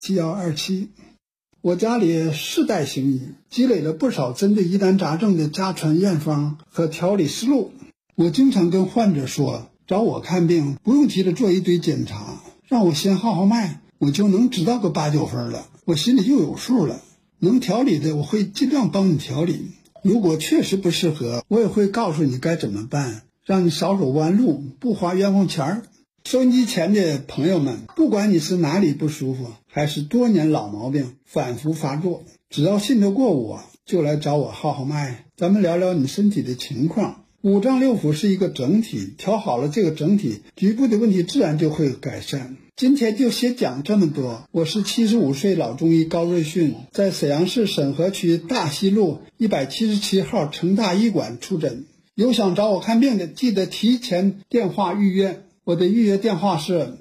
7127。我家里世代行医，积累了不少针对疑难杂症的家传验方和调理思路。我经常跟患者说，找我看病不用急着做一堆检查，让我先号脉，我就能知道个8、9分了，我心里就有数了。能调理的我会尽量帮你调理，如果确实不适合，我也会告诉你该怎么办，让你少走弯路，不花冤枉钱儿。收音机前的朋友们，不管你是哪里不舒服，还是多年老毛病反复发作，只要信得过我，就来找我号脉，咱们聊聊你身体的情况。五脏六腑是一个整体，调好了这个整体，局部的问题自然就会改善。今天就先讲这么多。我是75岁老中医高瑞迅，在沈阳市沈河区大西路177号成大医馆出诊。有想找我看病的，记得提前电话预约。我的预约电话是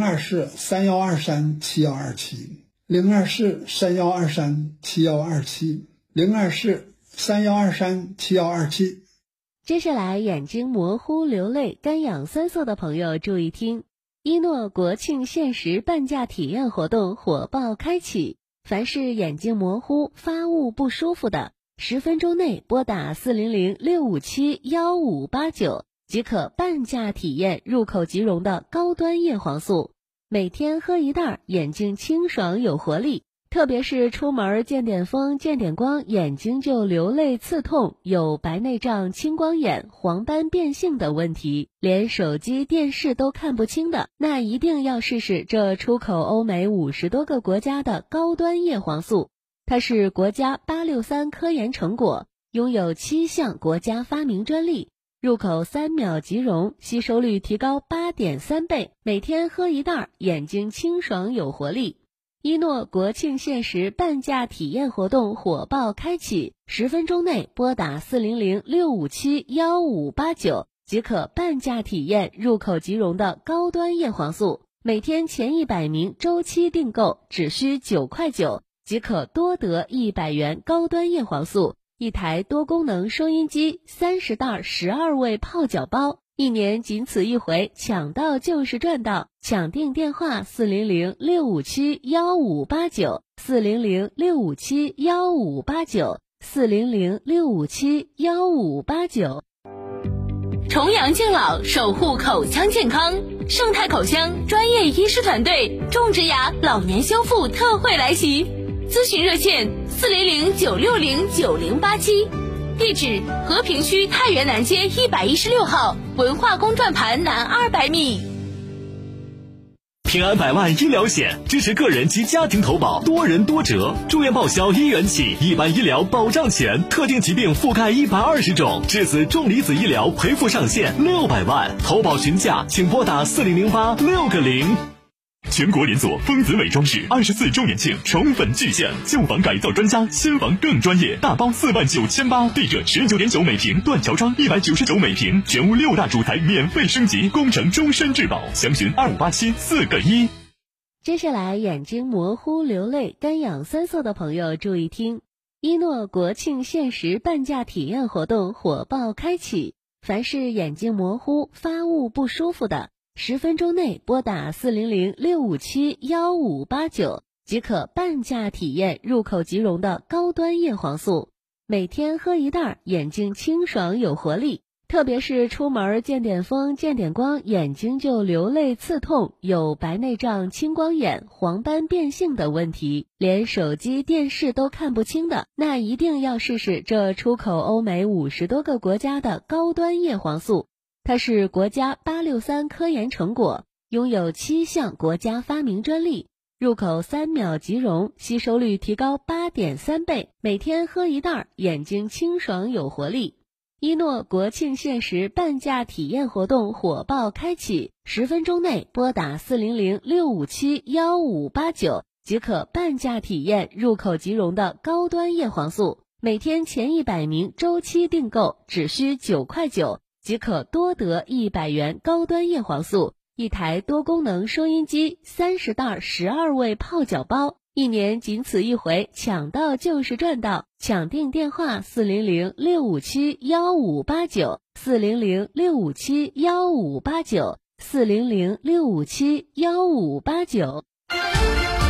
024-3123-7127，024-3123-7127，024-3123-7127。 接下来，眼睛模糊、流泪、干痒酸涩的朋友注意听。一诺国庆限时半价体验活动火爆开启，凡是眼睛模糊、发物不舒服的，10分钟内拨打400-657-1589。即可半价体验入口即溶的高端叶黄素，每天喝一袋，眼睛清爽有活力。特别是出门见点风见点光，眼睛就流泪刺痛，有白内障、青光眼、黄斑变性的问题，连手机电视都看不清的，那一定要试试这出口欧美50多个国家的高端叶黄素。它是国家863科研成果，拥有7项国家发明专利，入口3秒即溶，吸收率提高8.3倍，每天喝一袋，眼睛清爽有活力。一诺国庆限时半价体验活动火爆开启，10分钟内拨打400-657-1589，即可半价体验入口即溶的高端叶黄素。每天前100名周期订购，只需9块9，即可多得100元高端叶黄素。一台多功能收音机，30袋12味泡脚包，1年仅此一回，抢到就是赚到。抢订电话400-657-1589 400-657-1589 400-657-1589。 重阳敬老，守护口腔健康，盛泰口腔专业医师团队种植牙老年修复特惠来袭，咨询热线400-960-9087，地址和平区太原南街116号文化宫转盘南200米。 平安百万医疗险支持个人及家庭投保，多人多折，住院报销1元起，一般医疗保障险，特定疾病覆盖120种，致死重离子医疗赔付上限600万，投保询价请拨打4008-6个0。全国连锁丰子美装饰24周年庆宠粉巨献，旧房改造专家，新房更专业，大包49800，地热19.9每平，断桥窗199每平，全屋6大主材免费升级，工程终身质保，详询2587-4个1。 接下来，眼睛模糊、流泪、干痒酸涩的朋友注意听。一诺国庆限时半价体验活动火爆开启，凡是眼睛模糊、发物不舒服的，10分钟内拨打400-657-1589，即可半价体验入口即溶的高端叶黄素，每天喝一袋，眼睛清爽有活力。特别是出门见点风见点光，眼睛就流泪刺痛，有白内障、青光眼、黄斑变性的问题，连手机电视都看不清的，那一定要试试这出口欧美50多个国家的高端叶黄素。它是国家863科研成果，拥有7项国家发明专利，入口3秒即溶，吸收率提高8.3倍，每天喝一袋，眼睛清爽有活力。一诺国庆限时半价体验活动火爆开启，10分钟内拨打400-657-1589，即可半价体验入口即溶的高端叶黄素。每天前100名周期订购，只需9块9，即可多得100元高端叶黄素。一台多功能收音机，30袋12味泡脚包，1年仅此一回，抢到就是赚到。抢订电话400-657-1589 400-657-1589 400-657-1589。